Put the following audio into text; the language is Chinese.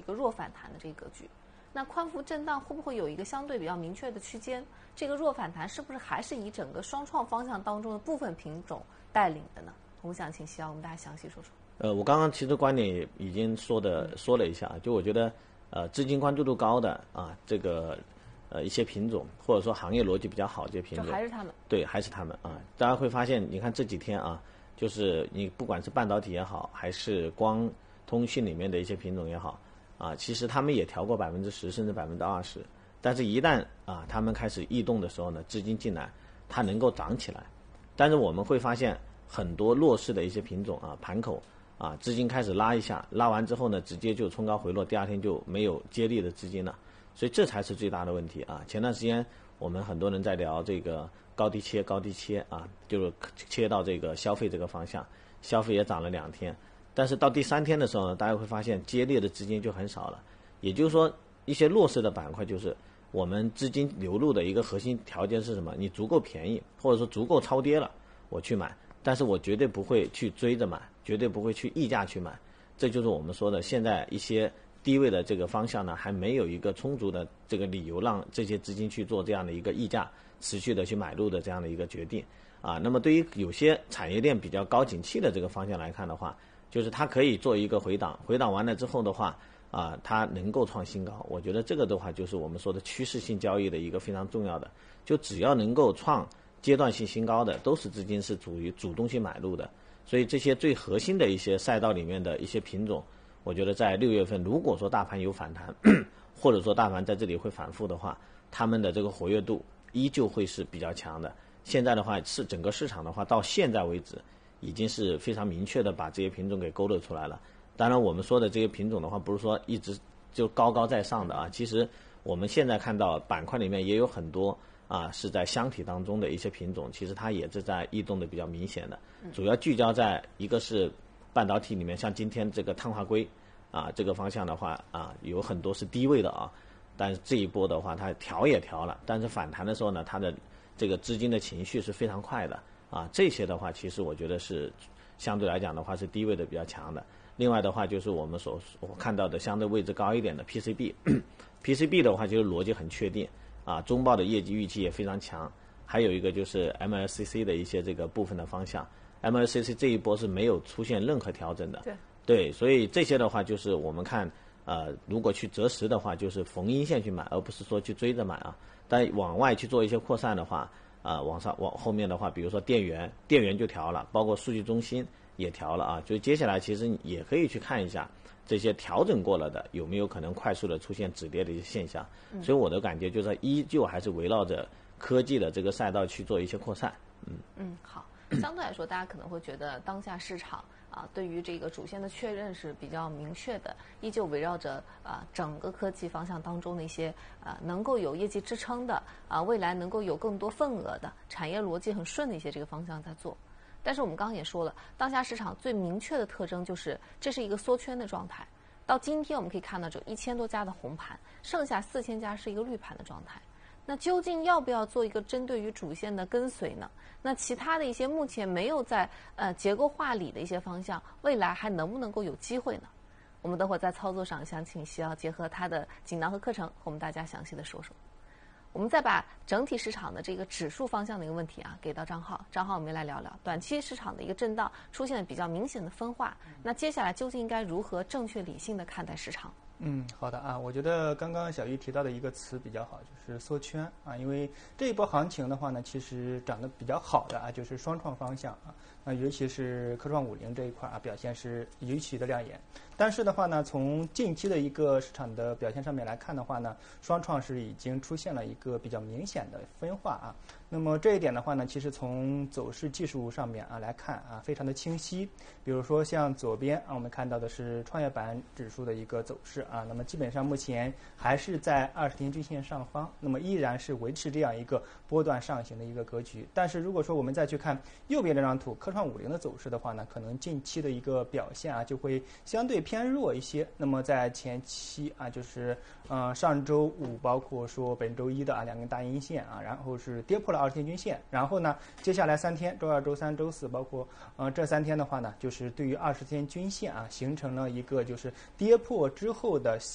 个弱反弹的这个格局。那宽幅震荡会不会有一个相对比较明确的区间？这个弱反弹是不是还是以整个双创方向当中的部分品种带领的呢？我想请西瑶我们大家详细说说。 我刚刚其实观点已经说了一下，就我觉得资金关注度高的这个一些品种或者说行业逻辑比较好这些品种， 就还是他们。对， 还是他们大家会发现，你看这几天就是你不管是半导体也好，还是光通信里面的一些品种也好其实他们也调过10%甚至20%，但是一旦他们开始异动的时候呢，资金进来，它能够涨起来。但是我们会发现很多弱势的一些品种盘口资金开始拉一下，拉完之后呢，直接就冲高回落，第二天就没有接力的资金了，所以这才是最大的问题前段时间我们很多人在聊这个高低切就是切到这个消费这个方向，消费也涨了2天。但是到第3天的时候呢，大家会发现接力的资金就很少了，也就是说一些弱势的板块，就是我们资金流入的一个核心条件是什么？你足够便宜，或者说足够超跌了，我去买，但是我绝对不会去追着买，绝对不会去溢价去买。这就是我们说的现在一些低位的这个方向呢，还没有一个充足的这个理由让这些资金去做这样的一个溢价持续的去买入的这样的一个决定那么对于有些产业链比较高景气的这个方向来看的话，就是它可以做一个回档完了之后的话它能够创新高。我觉得这个的话就是我们说的趋势性交易的一个非常重要的，就只要能够创阶段性新高的，都是资金是主动性买入的。所以这些最核心的一些赛道里面的一些品种，我觉得在6月份如果说大盘有反弹或者说大盘在这里会反复的话，他们的这个活跃度依旧会是比较强的。现在的话是整个市场的话到现在为止已经是非常明确的把这些品种给勾勒出来了。当然我们说的这些品种的话，不是说一直就高高在上的其实我们现在看到板块里面也有很多是在箱体当中的一些品种，其实它也是在异动的比较明显的。主要聚焦在一个是半导体里面，像今天这个碳化硅这个方向的话有很多是低位的但是这一波的话它调也调了，但是反弹的时候呢，它的这个资金的情绪是非常快的这些的话其实我觉得是相对来讲的话是低位的比较强的。另外的话就是我们所看到的相对位置高一点的 PCB 的话就是逻辑很确定中报的业绩预期也非常强。还有一个就是 MLCC 的一些这个部分的方向， MLCC 这一波是没有出现任何调整的。对，所以这些的话就是我们看如果去择时的话，就是逢阴线去买，而不是说去追着买但往外去做一些扩散的话往后面的话，比如说电源就调了，包括数据中心也调了所以接下来其实也可以去看一下这些调整过了的有没有可能快速的出现止跌的一些现象。所以我的感觉就是依旧还是围绕着科技的这个赛道去做一些扩散。 好，相对来说大家可能会觉得当下市场对于这个主线的确认是比较明确的，依旧围绕着整个科技方向当中的一些能够有业绩支撑的未来能够有更多份额的产业逻辑很顺的一些这个方向在做。但是我们刚刚也说了，当下市场最明确的特征就是这是一个缩圈的状态。到今天我们可以看到这1000多家的红盘，剩下4000家是一个绿盘的状态。那究竟要不要做一个针对于主线的跟随呢？那其他的一些目前没有在结构化里的一些方向，未来还能不能够有机会呢？我们等会儿在操作上想请西瑶结合他的锦囊和课程和我们大家详细的说说。我们再把整体市场的这个指数方向的一个问题给到张浩，我们来聊聊短期市场的一个震荡出现了比较明显的分化，那接下来究竟应该如何正确理性的看待市场？ 好的我觉得刚刚小玉提到的一个词比较好，就是缩圈因为这一波行情的话呢，其实涨得比较好的就是双创方向尤其是科创50这一块表现是尤其的亮眼。但是的话呢，从近期的一个市场的表现上面来看的话呢，双创是已经出现了一个比较明显的分化那么这一点的话呢，其实从走势技术上面来看非常的清晰。比如说像左边我们看到的是创业板指数的一个走势那么基本上目前还是在20天均线上方，那么依然是维持这样一个波段上行的一个格局。但是如果说我们再去看右边这张图科创50的走势的话呢，可能近期的一个表现就会相对偏弱一些。那么在前期就是上周五包括说本周一的2根大阴线然后是跌破了20天均线，然后呢接下来3天周二周三周四包括这3天的话呢，就是对于20天均线形成了一个就是跌破之后的